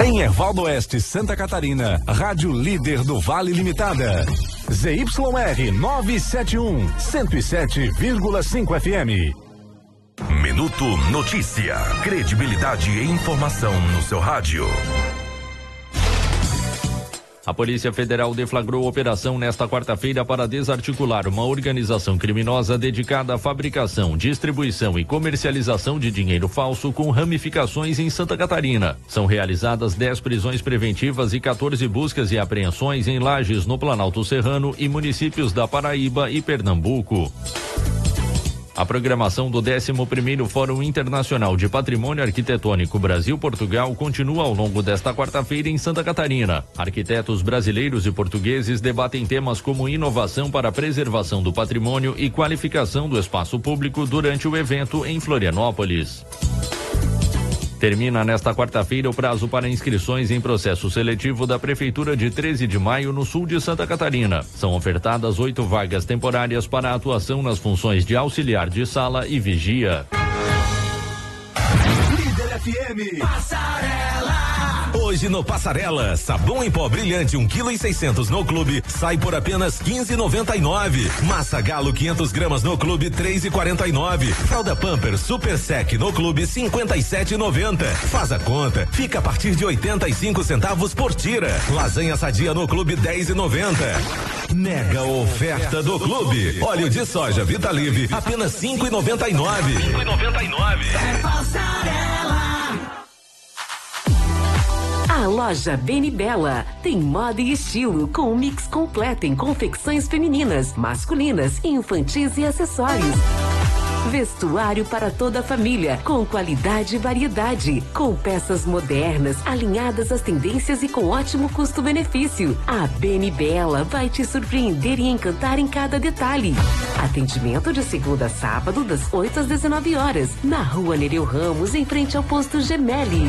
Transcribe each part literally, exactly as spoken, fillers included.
Em Erval do Oeste, Santa Catarina, Rádio Líder do Vale Limitada. Z Y R novecentos e setenta e um, cento e sete vírgula cinco F M. Minuto Notícia. Credibilidade e informação no seu rádio. A Polícia Federal deflagrou operação nesta quarta-feira para desarticular uma organização criminosa dedicada à fabricação, distribuição e comercialização de dinheiro falso com ramificações em Santa Catarina. São realizadas dez prisões preventivas e quatorze buscas e apreensões em Lages, no Planalto Serrano e municípios da Paraíba e Pernambuco. A programação do décimo primeiro Fórum Internacional de Patrimônio Arquitetônico Brasil-Portugal continua ao longo desta quarta-feira em Santa Catarina. Arquitetos brasileiros e portugueses debatem temas como inovação para a preservação do patrimônio e qualificação do espaço público durante o evento em Florianópolis. Termina nesta quarta-feira o prazo para inscrições em processo seletivo da Prefeitura de treze de maio, no sul de Santa Catarina. São ofertadas oito vagas temporárias para a atuação nas funções de auxiliar de sala e vigia. Líder F M. Passarela. Hoje no Passarela, sabão em pó brilhante um quilo e seiscentos no clube sai por apenas quinze reais e noventa e nove centavos. Massa Galo quinhentas gramas no clube três reais e quarenta e nove centavos. Fralda Pamper Super Sec no clube cinquenta e sete reais e noventa centavos. Faz a conta, fica a partir de oitenta e cinco centavos por tira. Lasanha Sadia no clube dez reais e noventa centavos. Mega oferta do clube. Óleo de soja Vitalive apenas cinco reais e noventa e nove centavos. cinco reais e noventa e nove centavos. É Passarela. A loja Beni Bella tem moda e estilo com um mix completo em confecções femininas, masculinas, infantis e acessórios. Vestuário para toda a família, com qualidade e variedade, com peças modernas, alinhadas às tendências e com ótimo custo-benefício. A Beni Bella vai te surpreender e encantar em cada detalhe. Atendimento de segunda a sábado, das oito às dezenove horas, na rua Nereu Ramos, em frente ao posto Gemelli.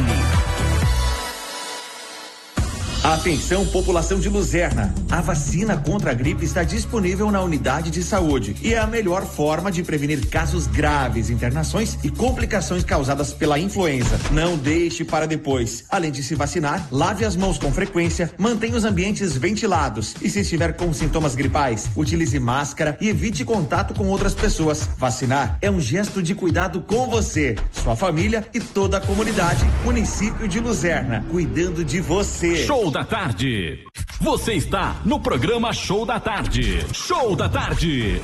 Atenção, população de Luzerna. A vacina contra a gripe está disponível na unidade de saúde e é a melhor forma de prevenir casos graves, internações e complicações causadas pela influenza. Não deixe para depois. Além de se vacinar, lave as mãos com frequência, mantenha os ambientes ventilados e, se estiver com sintomas gripais, utilize máscara e evite contato com outras pessoas. Vacinar é um gesto de cuidado com você, sua família e toda a comunidade. Município de Luzerna, cuidando de você. Show da tarde. Você está no programa Show da Tarde. Show da Tarde.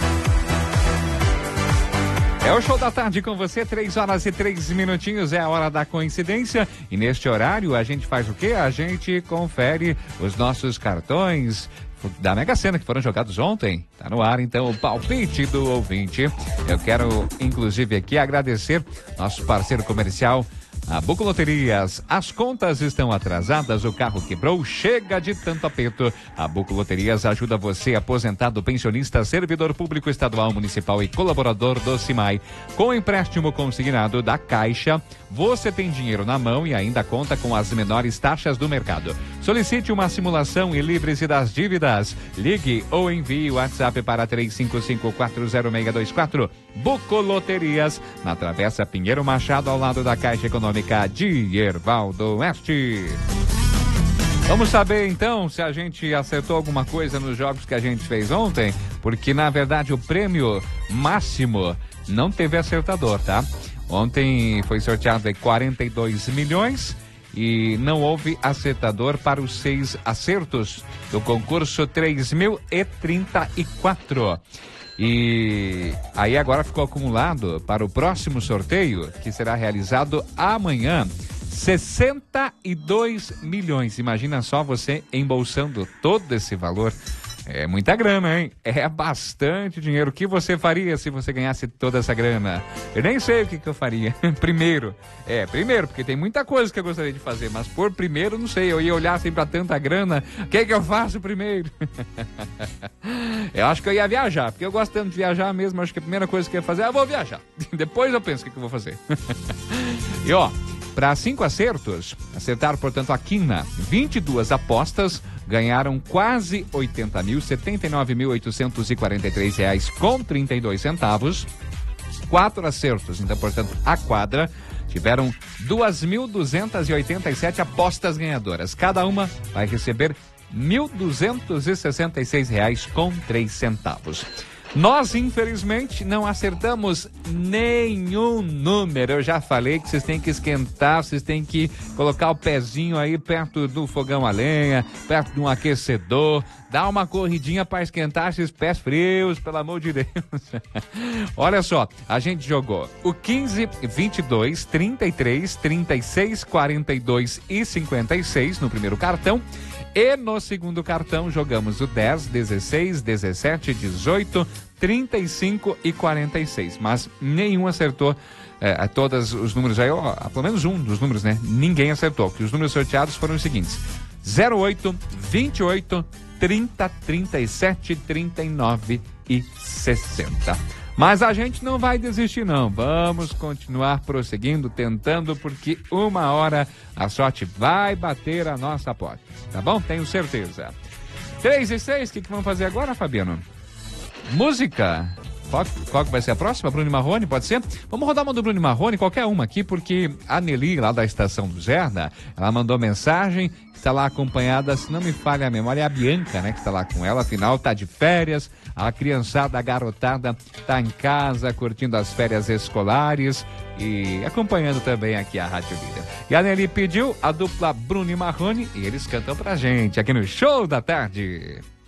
É o Show da Tarde com você, três horas e três minutinhos, é a hora da coincidência. E neste horário a gente faz o quê? A gente confere os nossos cartões da Mega Sena que foram jogados ontem. Tá no ar então o palpite do ouvinte. Eu quero inclusive aqui agradecer nosso parceiro comercial, a Buco Loterias. As contas estão atrasadas, o carro quebrou, chega de tanto aperto. A Buco Loterias ajuda você, aposentado, pensionista, servidor público estadual, municipal e colaborador do CIMAI. Com empréstimo consignado da Caixa, você tem dinheiro na mão e ainda conta com as menores taxas do mercado. Solicite uma simulação e livre-se das dívidas. Ligue ou envie o WhatsApp para três cinco cinco, quatro zero seis dois quatro. Buco Loterias, na Travessa Pinheiro Machado, ao lado da Caixa Econômica de Erval do Oeste. Vamos saber então se a gente acertou alguma coisa nos jogos que a gente fez ontem, porque na verdade o prêmio máximo não teve acertador, tá? Ontem foi sorteado aí quarenta e dois milhões e não houve acertador para os seis acertos do concurso três mil e trinta e quatro. E aí agora ficou acumulado para o próximo sorteio, que será realizado amanhã, sessenta e dois milhões. Imagina só você embolsando todo esse valor. É muita grana, hein? É bastante dinheiro. O que você faria se você ganhasse toda essa grana? Eu nem sei o que, que eu faria. Primeiro, é, primeiro, porque tem muita coisa que eu gostaria de fazer, mas por primeiro, não sei, eu ia olhar assim pra tanta grana, o que que eu faço primeiro? Eu acho que eu ia viajar, porque eu gosto tanto de viajar mesmo, acho que a primeira coisa que eu ia fazer é, eu vou viajar. Depois eu penso o que, que eu vou fazer. E ó, para cinco acertos, acertaram, portanto, a quina, vinte e duas apostas, ganharam quase oitenta mil, setenta e nove mil oitocentos e quarenta e três reais com trinta e dois centavos. Quatro acertos, então, portanto, a quadra tiveram duas mil duzentas e oitenta e sete apostas ganhadoras. Cada uma vai receber mil duzentos e sessenta e seis reais com três centavos. Nós, infelizmente, não acertamos nenhum número. Eu já falei que vocês têm que esquentar, vocês têm que colocar o pezinho aí perto do fogão a lenha, perto de um aquecedor, dar uma corridinha para esquentar esses pés frios, pelo amor de Deus. Olha só, a gente jogou o quinze, vinte e dois, trinta e três, trinta e seis, quarenta e dois e cinquenta e seis no primeiro cartão. E no segundo cartão jogamos o dez, dezesseis, dezessete, dezoito, trinta e cinco e quarenta e seis. Mas nenhum acertou é, todos os números aí, ó, pelo menos um dos números, né? Ninguém acertou, porque os números sorteados foram os seguintes: zero oito, vinte e oito, trinta, trinta e sete, trinta e nove e sessenta. Mas a gente não vai desistir, não. Vamos continuar prosseguindo, tentando, porque uma hora a sorte vai bater a nossa porta. Tá bom? Tenho certeza. Três e seis, o que, que vamos fazer agora, Fabiano? Música. Qual, qual que vai ser a próxima? Bruno Marrone, pode ser? Vamos rodar uma do Bruno Marrone, qualquer uma aqui, porque a Nelly, lá da Estação do Zerda, ela mandou mensagem, está lá acompanhada, se não me falha a memória, é a Bianca, né, que está lá com ela, afinal tá de férias, a criançada, a garotada tá em casa, curtindo as férias escolares e acompanhando também aqui a Rádio Líder. E a Nelly pediu a dupla Bruno e Marrone e eles cantam pra gente aqui no Show da Tarde.